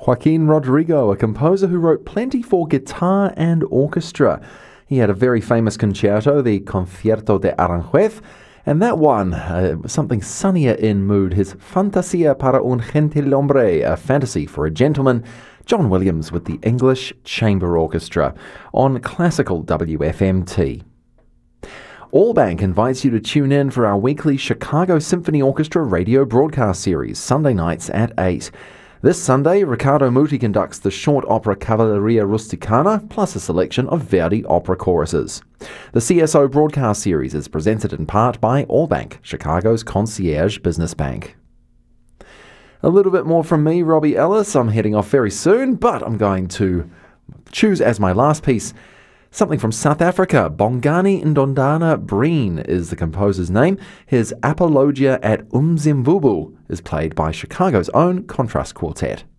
Joaquin Rodrigo, a composer who wrote plenty for guitar and orchestra. He had a very famous concerto, the Concierto de Aranjuez, and that one, something sunnier in mood, his Fantasía para un gentilhombre, a fantasy for a gentleman, John Williams with the English Chamber Orchestra on Classical WFMT. Allbank invites you to tune in for our weekly Chicago Symphony Orchestra radio broadcast series, Sunday nights at 8. This Sunday, Riccardo Muti conducts the short opera Cavalleria Rusticana, plus a selection of Verdi opera choruses. The CSO broadcast series is presented in part by Allbank, Chicago's concierge business bank. A little bit more from me, Robbie Ellis. I'm heading off very soon, but I'm going to choose as my last piece something from South Africa. Bongani Ndondana Breen is the composer's name. His Apologia at Umzimvubu is played by Chicago's own Contrast Quartet.